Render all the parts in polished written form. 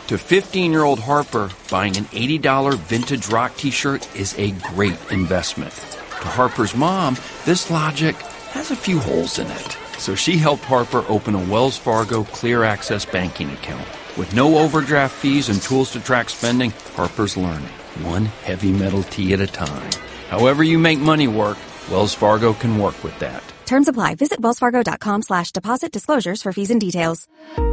To 15-year-old Harper, buying an $80 vintage rock t-shirt is a great investment. To Harper's mom, this logic has a few holes in it. So she helped Harper open a Wells Fargo Clear Access banking account. With no overdraft fees and tools to track spending, Harper's learning, one heavy metal tea at a time. However you make money work, Wells Fargo can work with that. Terms apply. Visit wellsfargo.com/deposit disclosures for fees and details.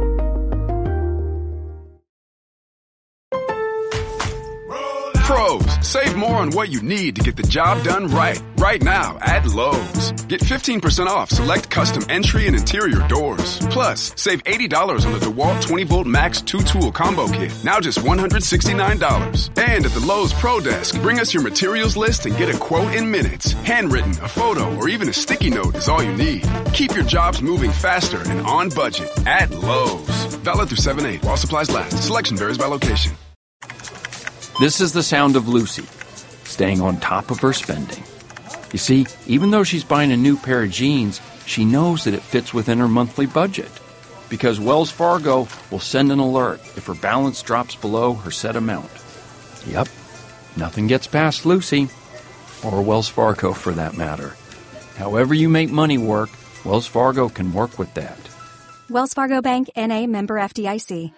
Pros, save more on what you need to get the job done right. Right now at Lowe's. Get 15% off select custom entry and interior doors. Plus, save $80 on the DeWalt 20-volt Max 2-tool combo kit. Now just $169. And at the Lowe's Pro Desk, bring us your materials list and get a quote in minutes. Handwritten, a photo, or even a sticky note is all you need. Keep your jobs moving faster and on budget at Lowe's. Valid through 7/8 while supplies last. Selection varies by location. This is the sound of Lucy, staying on top of her spending. You see, even though she's buying a new pair of jeans, she knows that it fits within her monthly budget. Because Wells Fargo will send an alert if her balance drops below her set amount. Yep, nothing gets past Lucy, or Wells Fargo for that matter. However you make money work, Wells Fargo can work with that. Wells Fargo Bank, N.A., member FDIC.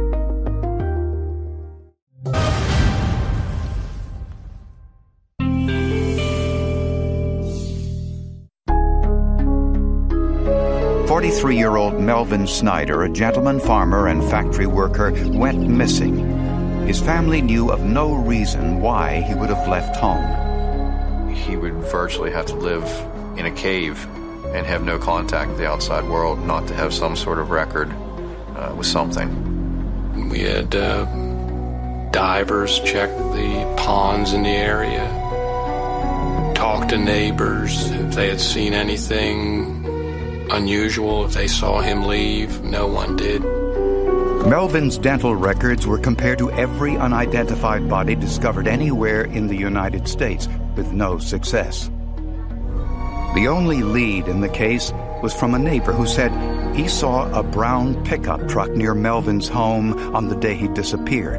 "43-year-old Melvin Snyder, a gentleman farmer and factory worker, went missing. His family knew of no reason why he would have left home. He would virtually have to live in a cave and have no contact with the outside world, not to have some sort of record with something. We had divers check the ponds in the area, talk to neighbors if they had seen anything unusual, if they saw him leave. No one did. Melvin's dental records were compared to every unidentified body discovered anywhere in the United States, with no success. The only lead in the case was from a neighbor who said he saw a brown pickup truck near Melvin's home on the day he disappeared.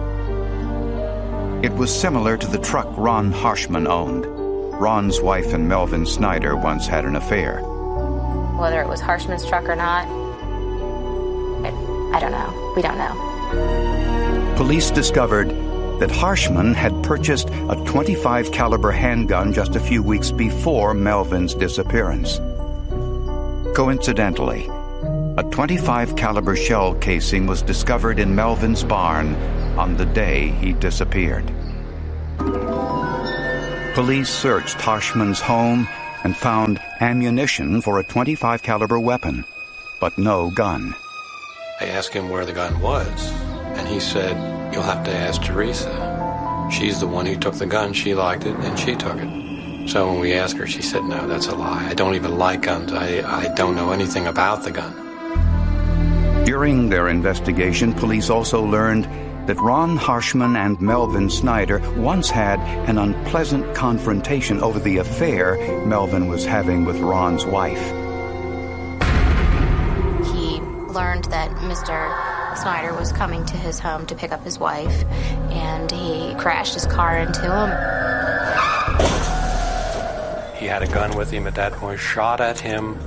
It was similar to the truck Ron Harshman owned. Ron's wife and Melvin Snyder once had an affair. Whether it was Harshman's truck or not, I don't know. We don't know. Police discovered that Harshman had purchased a .25 caliber handgun just a few weeks before Melvin's disappearance. Coincidentally, a .25 caliber shell casing was discovered in Melvin's barn on the day he disappeared. Police searched Harshman's home and found ammunition for a .25 caliber weapon, but no gun. I asked him where the gun was, and he said, "You'll have to ask Teresa. She's the one who took the gun. She liked it, and she took it." So when we asked her, she said, "No, that's a lie. I don't even like guns. I don't know anything about the gun." During their investigation, police also learned that Ron Harshman and Melvin Snyder once had an unpleasant confrontation over the affair Melvin was having with Ron's wife. He learned that Mr. Snyder was coming to his home to pick up his wife, and he crashed his car into him. He had a gun with him at that point, shot at him,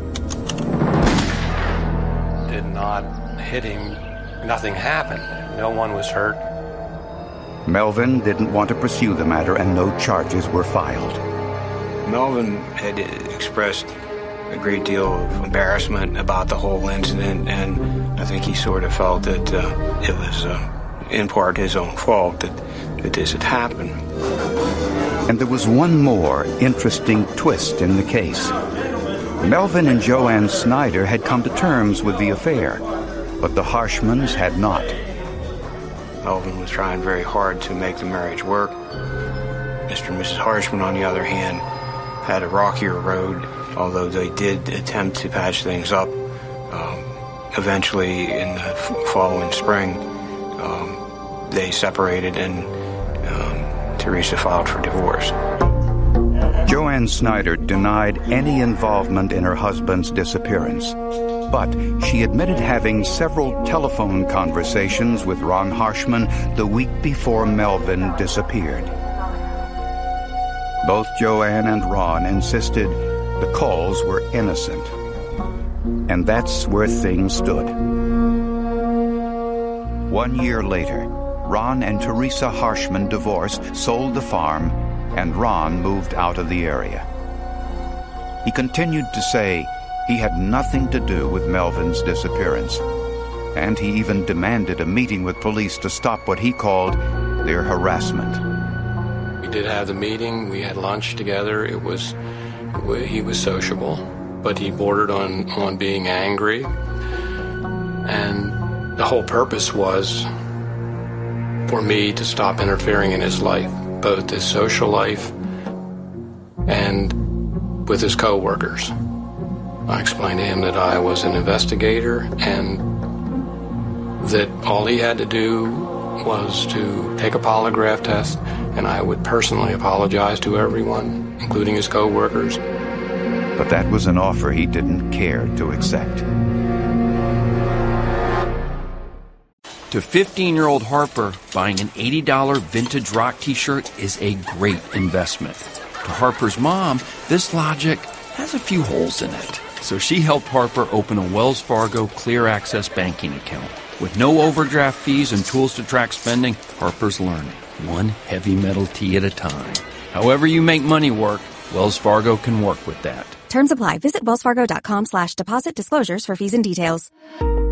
did not hit him. Nothing happened. No one was hurt. Melvin didn't want to pursue the matter, and no charges were filed. Melvin had expressed a great deal of embarrassment about the whole incident, and I think he sort of felt that it was in part his own fault that this had happened. And there was one more interesting twist in the case. Melvin and Joanne Snyder had come to terms with the affair, but the Harshmans had not. Melvin was trying very hard to make the marriage work. Mr. and Mrs. Harshman, on the other hand, had a rockier road, although they did attempt to patch things up. Eventually, in the following spring, they separated, and Teresa filed for divorce. Joanne Snyder denied any involvement in her husband's disappearance. But she admitted having several telephone conversations with Ron Harshman the week before Melvin disappeared. Both Joanne and Ron insisted the calls were innocent. And that's where things stood. 1 year later, Ron and Teresa Harshman divorced, sold the farm, and Ron moved out of the area. He continued to say he had nothing to do with Melvin's disappearance, and he even demanded a meeting with police to stop what he called their harassment. We did have the meeting. We had lunch together. He was sociable, but he bordered on being angry. And the whole purpose was for me to stop interfering in his life, both his social life and with his co-workers. I explained to him that I was an investigator and that all he had to do was to take a polygraph test, and I would personally apologize to everyone, including his co-workers. But that was an offer he didn't care to accept. To 15-year-old Harper, buying an $80 vintage rock t-shirt is a great investment. To Harper's mom, this logic has a few holes in it. So she helped Harper open a Wells Fargo Clear Access banking account. With no overdraft fees and tools to track spending, Harper's learning, one heavy metal tea at a time. However you make money work, Wells Fargo can work with that. Terms apply. Visit wellsfargo.com/deposit disclosures for fees and details.